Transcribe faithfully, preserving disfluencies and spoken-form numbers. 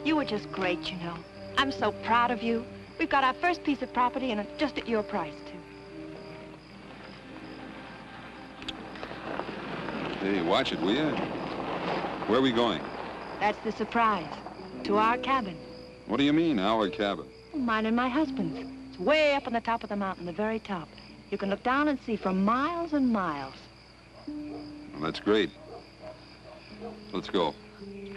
You were just great, you know. I'm so proud of you. We've got our first piece of property, and it's just at your price, too. Hey, watch it, will you? Where are we going? That's the surprise. To our cabin. What do you mean, our cabin? Mine and my husband's. It's way up on the top of the mountain, the very top. You can look down and see for miles and miles. Well, that's great. Let's go.